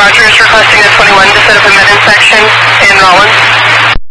Rogers requesting a 21 to set up a med inspection in Rollins.